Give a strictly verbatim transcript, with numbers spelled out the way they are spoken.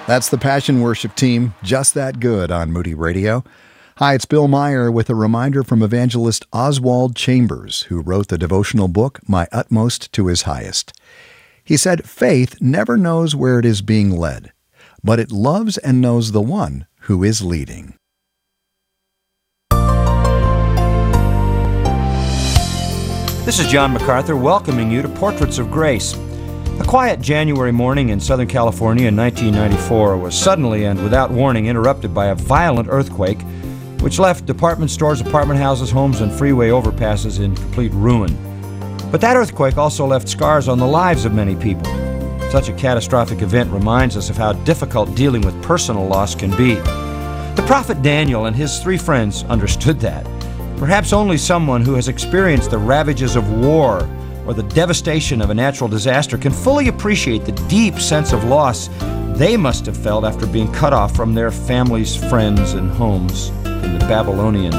That's the Passion Worship Team, Just That Good on Moody Radio. Hi, it's Bill Meyer with a reminder from evangelist Oswald Chambers, who wrote the devotional book, My Utmost to His Highest. He said, faith never knows where it is being led, but it loves and knows the one who is leading. This is John MacArthur welcoming you to Portraits of Grace. A quiet January morning in Southern California in nineteen ninety-four was suddenly and without warning interrupted by a violent earthquake, which left department stores, apartment houses, homes, and freeway overpasses in complete ruin. But that earthquake also left scars on the lives of many people. Such a catastrophic event reminds us of how difficult dealing with personal loss can be. The prophet Daniel and his three friends understood that. Perhaps only someone who has experienced the ravages of war or the devastation of a natural disaster can fully appreciate the deep sense of loss they must have felt after being cut off from their families, friends, and homes in the Babylonian